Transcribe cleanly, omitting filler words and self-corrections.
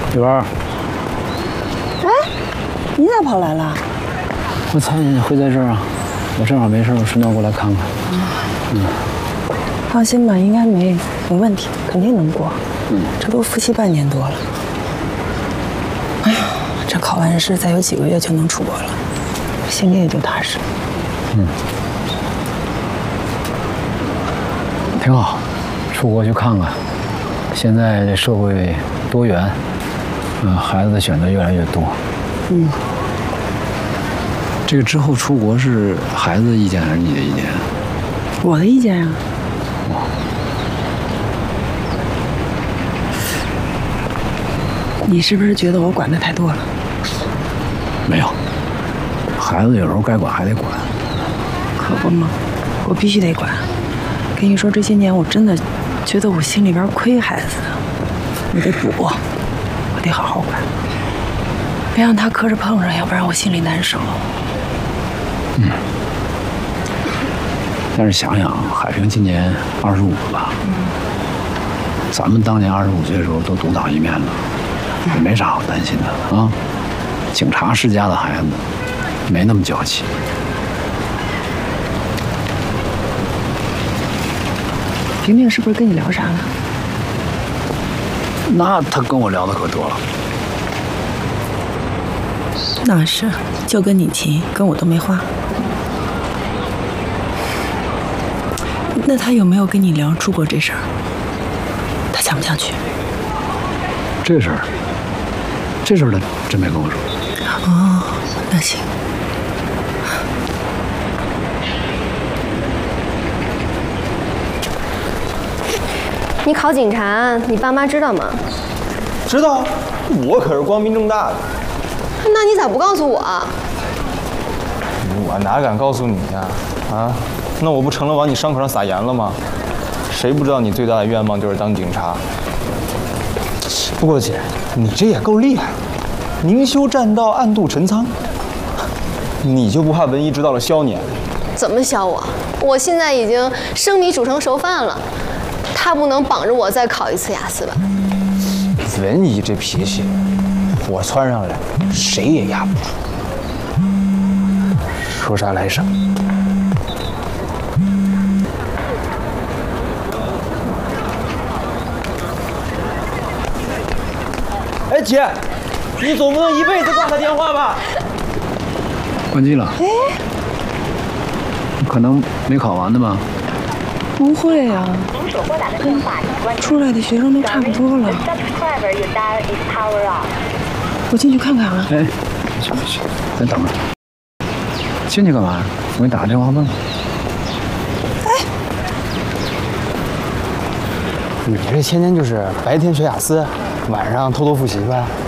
玉儿， 哎，你咋跑来了？ 我猜你会在这儿啊，我正好没事，我顺便过来看看。 放心吧，应该没问题，肯定能过。这都复习半年多了。哎呀，这考完试再有几个月就能出国了，心里也就踏实。 挺好，出国去看看。现在这社会多元，孩子的选择越来越多。这个之后出国是孩子的意见还是你的意见？ 我的意见啊。你是不是觉得我管的太多了？ 没有，孩子有时候该管还得管。 可不嘛，我必须得管。跟你说，这些年我真的觉得我心里边亏孩子的，我得补，我得好好管，别让他磕着碰着，要不然我心里难受。 但是想想，海平今年25了吧？咱们当年25岁的时候都独当一面了，也没啥好担心的啊。警察世家的孩子，没那么娇气。 平平是不是跟你聊啥了？ 那他跟我聊的可多了。 那是，就跟你急，跟我都没话。那他有没有跟你聊出国这事儿？他想不想去？ 这事儿他真没跟我说。 哦，那行。 你考警察，你爸妈知道吗？ 知道，我可是光明正大的。 那你咋不告诉我？ 我哪敢告诉你呀？啊，那我不成了往你伤口上撒盐了吗？谁不知道你最大的愿望就是当警察？不过姐，你这也够厉害，明修栈道，暗度陈仓。你就不怕文艺知道了削你？ 怎么削我？我现在已经生米煮成熟饭了，他不能绑着我再考一次雅思吧？ 文艺这脾气，我窜上来，谁也压不住。说啥来啥。哎，姐，你总不能一辈子挂他电话吧？ 关机了。可能没考完的吧？ 不会啊，出来的学生都差不多了。我进去看看啊。 哎，去，咱等着。进去干嘛？我给你打个电话问问。 你这天天就是白天学雅思，晚上偷偷复习呗？